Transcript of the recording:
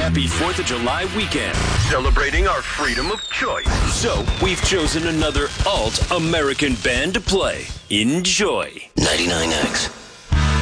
happy 4th of July weekend. Celebrating our freedom of choice. So, we've chosen another alt-American band to play. Enjoy. 99X.